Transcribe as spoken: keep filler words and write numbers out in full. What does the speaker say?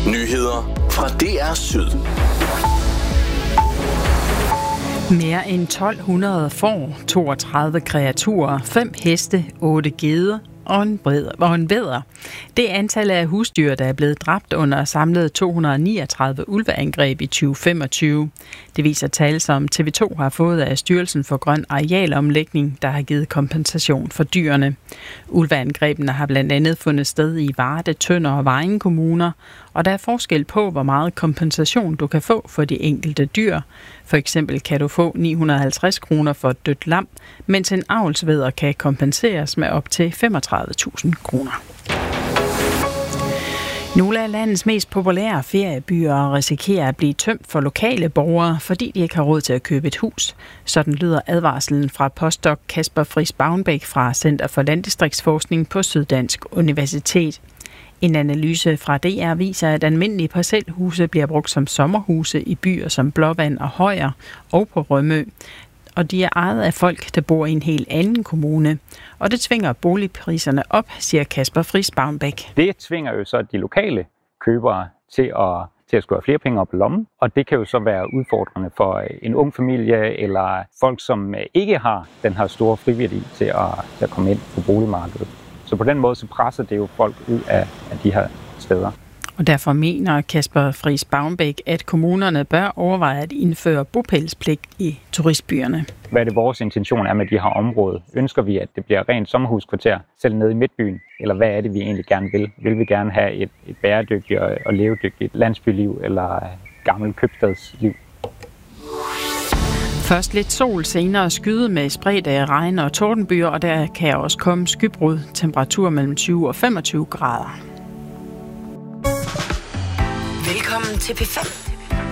Nyheder fra D R Syd. Mere end tolv hundrede får, toogtredive kreaturer, fem heste, otte geder og en, bred, og en vædder. Det er antallet af husdyr, der er blevet dræbt under samlet to hundrede og niogtredive ulveangreb i tyve femogtyve. Det viser tal, som T V to har fået af Styrelsen for Grøn Arealomlægning, der har givet kompensation for dyrene. Ulveangrebene har blandt andet fundet sted i Varde, Tønder og Vejen kommuner, og der er forskel på, hvor meget kompensation du kan få for de enkelte dyr. For eksempel kan du få ni hundrede og halvtreds kroner for et dødt lam, mens en avlsvædder kan kompenseres med op til femogtredive tusind kroner. Nogle af landets mest populære feriebyer risikerer at blive tømt for lokale borgere, fordi de ikke har råd til at købe et hus. Sådan lyder advarslen fra postdoc Kasper Friis Baumbæk fra Center for Landdistriktsforskning på Syddansk Universitet. En analyse fra D R viser, at almindelige parcelhuse bliver brugt som sommerhuse i byer som Blåvand og Højer og på Rømø. Og de er ejet af folk, der bor i en helt anden kommune. Og det tvinger boligpriserne op, siger Kasper Friis Baumbæk. Det tvinger jo så de lokale købere til at, til at skulle have flere penge op i lommen. Og det kan jo så være udfordrende for en ung familie eller folk, som ikke har den her store friværdi til at, til at komme ind på boligmarkedet. Så på den måde så presser det jo folk ud af, af de her steder. Og derfor mener Kasper Friis Baumbæk, at kommunerne bør overveje at indføre bopælspligt i turistbyerne. Hvad er det vores intention er med de her områder? Ønsker vi, at det bliver rent sommerhuskvarter selv nede i midtbyen? Eller hvad er det, vi egentlig gerne vil? Vil vi gerne have et, et bæredygtigt og, og levedygtigt landsbyliv eller gammelt købstadsliv? Først lidt sol, senere skyde med spredte regn- og tordenbyer, og der kan også komme skybrud, temperatur mellem tyve og femogtyve grader. Velkommen til P fem.